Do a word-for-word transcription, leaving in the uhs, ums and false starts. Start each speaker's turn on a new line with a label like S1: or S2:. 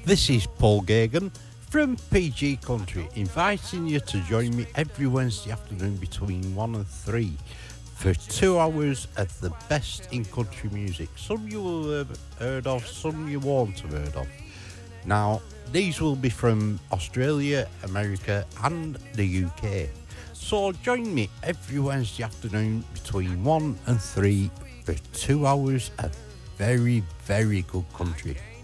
S1: This is Paul Gagan from P G Country, inviting you to join me every Wednesday afternoon between one and three for two hours of the best in country music. Some you will have heard of, some you won't have heard of. Now, these will be from Australia, America and the U K. So join me every Wednesday afternoon between one and three for two hours of very, very good country.